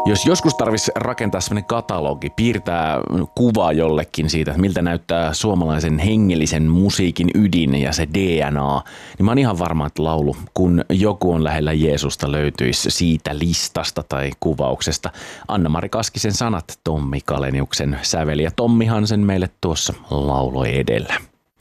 Jos joskus tarvitsisi rakentaa sellainen katalogi, piirtää kuva jollekin siitä, että miltä näyttää suomalaisen hengellisen musiikin ydin ja se DNA, niin mä oon ihan varma, että laulu Kun joku on lähellä Jeesusta löytyisi siitä listasta tai kuvauksesta. Anna-Mari Kaskisen sanat, Tommi Kaleniuksen säveli ja Tommihan sen meille tuossa lauloi edellä.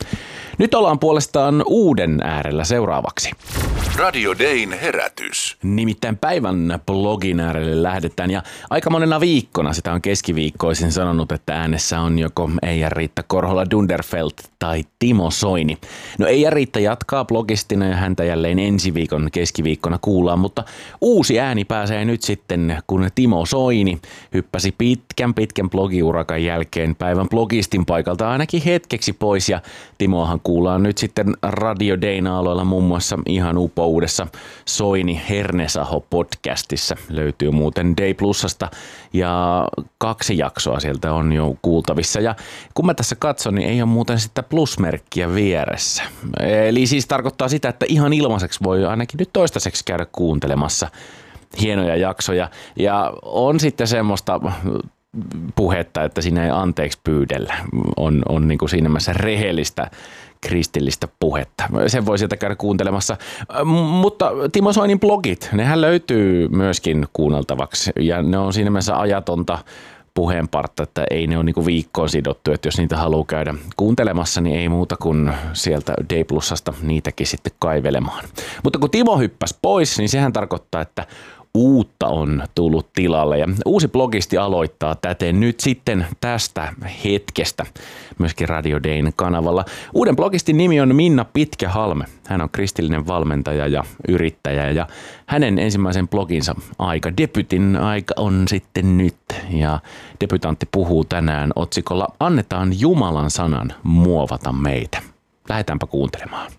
Nyt ollaan puolestaan uuden äärellä seuraavaksi. Radio Dayn herätys. Nimittäin päivän blogin äärelle lähdetään ja aika monena viikkona, sitä on keskiviikkoisin sanonut, että äänessä on joko Eija-Riitta Korhola-Dunderfelt tai Timo Soini. No Eija-Riitta jatkaa blogistina ja häntä jälleen ensi viikon keskiviikkona kuullaan, mutta uusi ääni pääsee nyt sitten, kun Timo Soini hyppäsi pitkän blogiurakan jälkeen päivän blogistin paikalta ainakin hetkeksi pois ja Timoahan kuullaan nyt sitten Radio Dayn aloilla muun muassa ihan uudessa Soini Hernesaho podcastissa. Löytyy muuten Day Plusasta ja 2 jaksoa sieltä on jo kuultavissa. Ja kun mä tässä katson, niin ei ole muuten sitä plusmerkkiä vieressä. Eli siis tarkoittaa sitä, että ihan ilmaiseksi voi ainakin nyt toistaiseksi käydä kuuntelemassa hienoja jaksoja. Ja on sitten semmoista puhetta, että siinä ei anteeksi pyydellä. On niin kuin siinä mielessä rehellistä kristillistä puhetta. Sen voi sieltä käydä kuuntelemassa. Mutta Timo Soinin blogit, nehän löytyy myöskin kuunneltavaksi ja ne on siinä mielessä ajatonta puheenpartta, että ei ne ole niinku viikkoon sidottu, että jos niitä haluaa käydä kuuntelemassa, niin ei muuta kuin sieltä Day Plusasta niitäkin sitten kaivelemaan. Mutta kun Timo hyppäsi pois, niin sehän tarkoittaa, että uutta on tullut tilalle ja uusi blogisti aloittaa täten nyt sitten tästä hetkestä myöskin Radio Dayn kanavalla. Uuden blogistin nimi on Minna Pitkähalme. Hän on kristillinen valmentaja ja yrittäjä ja hänen ensimmäisen bloginsa aika, debytin aika on sitten nyt ja debytantti puhuu tänään otsikolla Annetaan Jumalan sanan muovata meitä. Lähdetäänpä kuuntelemaan.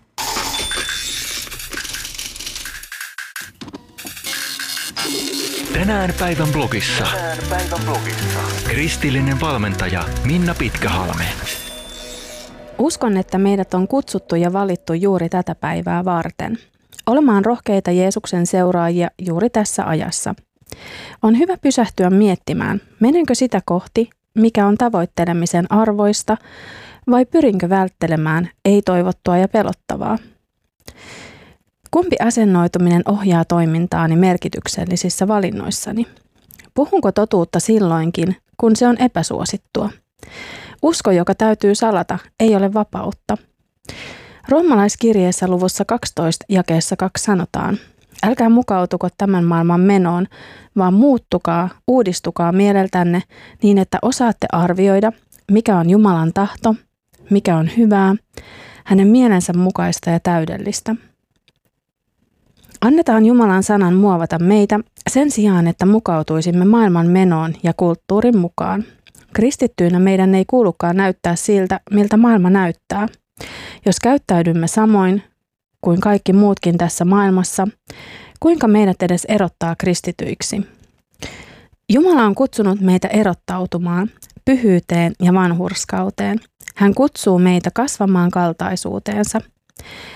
Tänään päivän blogissa. Kristillinen valmentaja Minna Pitkähalme. Uskon, että meidät on kutsuttu ja valittu juuri tätä päivää varten. Olemaan rohkeita Jeesuksen seuraajia juuri tässä ajassa. On hyvä pysähtyä miettimään, menenkö sitä kohti, mikä on tavoittelemisen arvoista, vai pyrinkö välttelemään ei-toivottua ja pelottavaa. Kumpi asennoituminen ohjaa toimintaani merkityksellisissä valinnoissani? Puhunko totuutta silloinkin, kun se on epäsuosittua? Usko, joka täytyy salata, ei ole vapautta. Roomalaiskirjeessä luvussa 12 jakeessa 2 sanotaan, älkää mukautuko tämän maailman menoon, vaan muuttukaa, uudistukaa mieleltänne niin, että osaatte arvioida, mikä on Jumalan tahto, mikä on hyvää, hänen mielensä mukaista ja täydellistä. Annetaan Jumalan sanan muovata meitä sen sijaan, että mukautuisimme maailman menoon ja kulttuurin mukaan. Kristittyinä meidän ei kuulukaan näyttää siltä, miltä maailma näyttää. Jos käyttäydymme samoin kuin kaikki muutkin tässä maailmassa, kuinka meidät edes erottaa kristityiksi? Jumala on kutsunut meitä erottautumaan, pyhyyteen ja vanhurskauteen. Hän kutsuu meitä kasvamaan kaltaisuuteensa.